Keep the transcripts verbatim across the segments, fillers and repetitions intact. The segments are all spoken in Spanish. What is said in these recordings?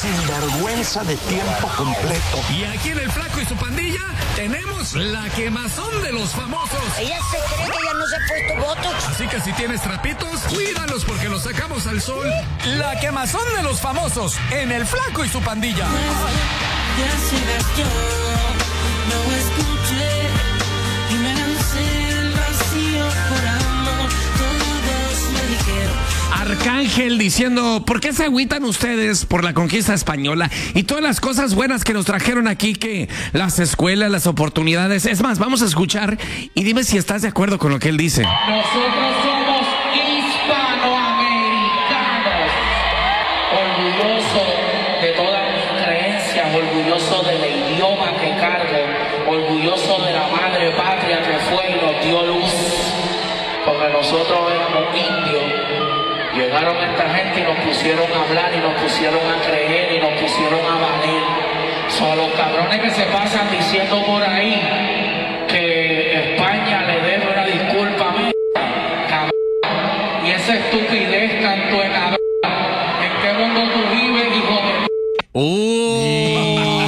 sinvergüenza de tiempo completo. Y aquí en El Flaco y su pandilla tenemos la quemazón de los famosos. Ella se cree que ya no se ha puesto botox. Así que si tienes trapitos, cuídalos porque los sacamos al sol. La quemazón de los famosos en El Flaco y su pandilla. Ya serás yo, no escuché y me lancé el vacío por amor, todos me dijeron. Arcángel diciendo, ¿por qué se agüitan ustedes por la conquista española y todas las cosas buenas que nos trajeron aquí, que las escuelas, las oportunidades? Es más, vamos a escuchar y dime si estás de acuerdo con lo que él dice. Nosotros somos hispanoamericanos, orgullosos de todas mis creencias, orgullosos del idioma que cargo, orgullosos de la madre patria que fue y nos dio luz, porque nosotros éramos indios. Llegaron esta gente y nos pusieron a hablar y nos pusieron a creer y nos pusieron a valer. Son los cabrones que se pasan diciendo por ahí que España le debe una disculpa a mí, cabrón. Y esa estupidez tanto en la... ¿En qué mundo tú vives, hijo de... ¡Oh!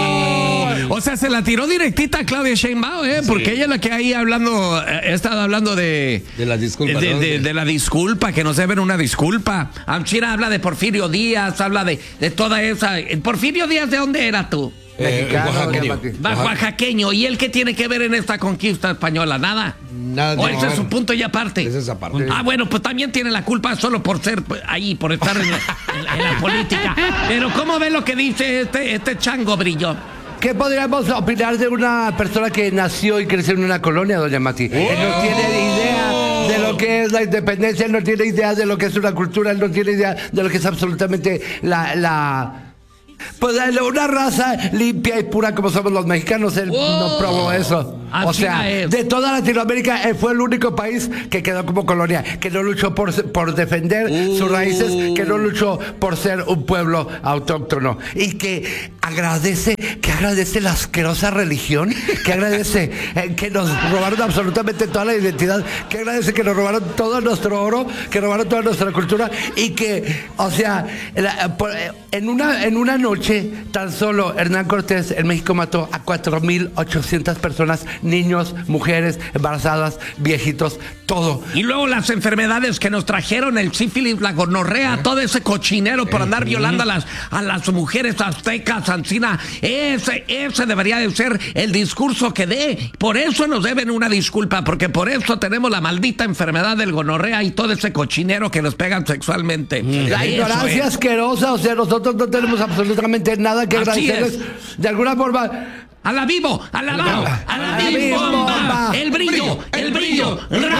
O sea, se la tiró directita a Claudia Sheinbaum, ¿eh? Porque sí. Ella es la que ahí hablando, he estado hablando de... De la disculpa. De, ¿no? de, de la disculpa, que nos deben una disculpa. Amchira habla de Porfirio Díaz, habla de, de toda esa... ¿Porfirio Díaz de dónde era tú? Eh, Mexicano, oaxaqueño. Va, oaxaqueño. ¿Y él qué tiene que ver en esta conquista española? Nada. Nada. ¿O ese es su punto y aparte? Esa es esa parte. Ah, bueno, pues también tiene la culpa solo por ser ahí, por estar en la, en la, en la política. Pero ¿cómo ve lo que dice este, este chango Brillo? ¿Qué podríamos opinar de una persona que nació y creció en una colonia, doña Mati? Oh. Él no tiene idea de lo que es la independencia, él no tiene idea de lo que es una cultura, él no tiene idea de lo que es absolutamente la... la pues una raza limpia y pura como somos los mexicanos. Él oh. no probó eso. Así o sea, es. de toda Latinoamérica, él fue el único país que quedó como colonia, que no luchó por, por defender uh. sus raíces, que no luchó por ser un pueblo autóctono y que agradece, que agradece la asquerosa religión, que agradece eh, que nos robaron absolutamente toda la identidad, que agradece que nos robaron todo nuestro oro, que robaron toda nuestra cultura y que, o sea, la, por, en una en una noche tan solo Hernán Cortés en México mató a cuatro mil ochocientas personas, niños, mujeres, embarazadas, viejitos, todo. Y luego las enfermedades que nos trajeron, el sífilis, la gonorrea, todo ese cochinero por andar violando a las, a las mujeres aztecas, ancina. Ese, ese debería de ser el discurso que dé. Por eso nos deben una disculpa, porque por eso tenemos la maldita enfermedad del gonorrea y todo ese cochinero que nos pegan sexualmente. La ignorancia es asquerosa, o sea, nosotros no tenemos absolutamente nada que agradecerles. De alguna forma... ¡A la vivo! ¡A la vivo! ¡A la vivo! ¡Bomba! ¡El brillo! ¡El brillo!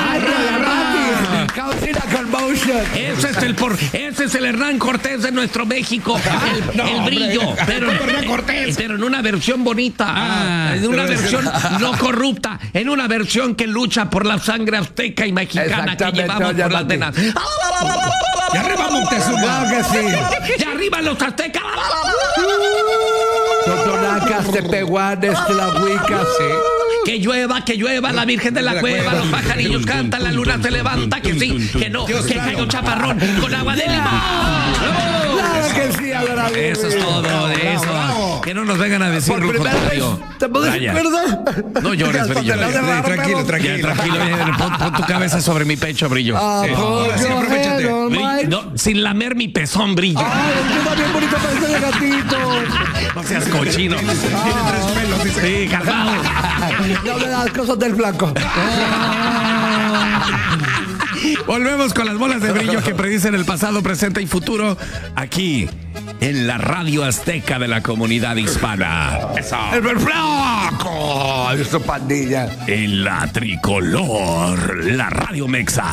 Ese es el por, ese es el Hernán Cortés de nuestro México. El, el brillo. Pero, pero en una versión bonita. Ah, en una versión no corrupta. En una versión que lucha por la sangre azteca y mexicana que llevamos por las venas. ¡Y arriba Moctezuma! ¡Claro que sí! ¡Y arriba los aztecas! Totonacas, tepehuanes, tlahuicas, sí. Que llueva, que llueva, la Virgen de la Cueva, los pajarillos cantan, la luna se levanta, que sí, que no, que caiga un chaparrón con agua de limón. Claro que sí, ahora. Eso es todo de eso. Que no nos vengan a decir lo contrario. ¿Te puedes acuerdo? No llores, Brillo. Tranquilo, tranquilo. Tranquilo, pon, pon tu cabeza sobre mi pecho, Brillo. Ah, sí. No, sin lamer mi pezón, Brillo. Ay, queda bien bonito para ese gatito. No seas cochino. Tiene tres pelos, dice. Sí, calmado. No me das cosas del flaco. Volvemos con las bolas de brillo que predicen el pasado, presente y futuro aquí en la Radio Azteca de la comunidad hispana. Eso. El flaco. Eso, pandilla. En la tricolor, la Radio Mexa.